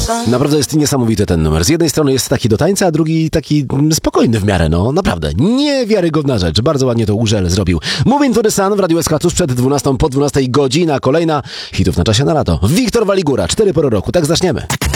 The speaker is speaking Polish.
Naprawdę jest niesamowity ten numer. Z jednej strony jest taki do tańca, a drugi taki spokojny w miarę, no naprawdę. Niewiarygodna rzecz. Bardzo ładnie to Urzel zrobił. Moving to the Sun w Radiu SK tuż przed 12 po 12 godzina. Kolejna hitów na czasie na lato. Wiktor Waligura, 4 pory roku. Tak zaczniemy.